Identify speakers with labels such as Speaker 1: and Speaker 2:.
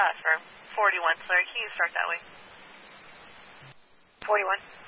Speaker 1: for 41. Sorry, can you start that way?
Speaker 2: 41.